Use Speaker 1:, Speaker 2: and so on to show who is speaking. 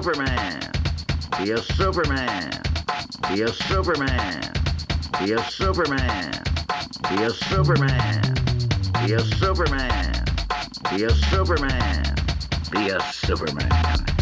Speaker 1: Superman. Be a Superman. Be a Superman. Be a Superman. Be a Superman. Be a Superman. Be a Superman. Be a Superman.